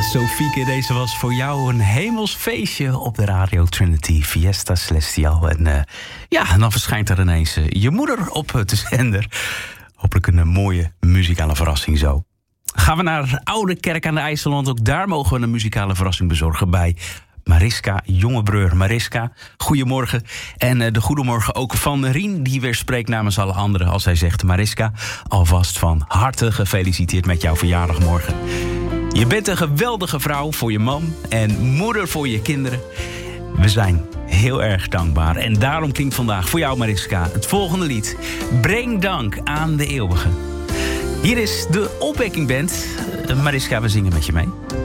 Sofieke, deze was voor jou een hemels feestje op de Radio Trinity Fiesta Celestial. En dan verschijnt er ineens je moeder op de zender. Hopelijk een mooie muzikale verrassing zo. Gaan we naar Oude Kerk aan de IJssel, want ook daar mogen we een muzikale verrassing bezorgen bij Mariska Jongebreur. Mariska, goedemorgen. En de goedemorgen ook van Rien, die weer spreekt namens alle anderen als hij zegt: Mariska, alvast van harte gefeliciteerd met jouw verjaardag morgen. Je bent een geweldige vrouw voor je man en moeder voor je kinderen. We zijn heel erg dankbaar. En daarom klinkt vandaag voor jou, Mariska, het volgende lied: Breng dank aan de eeuwige. Hier is de Opwekking Band. Mariska, we zingen met je mee.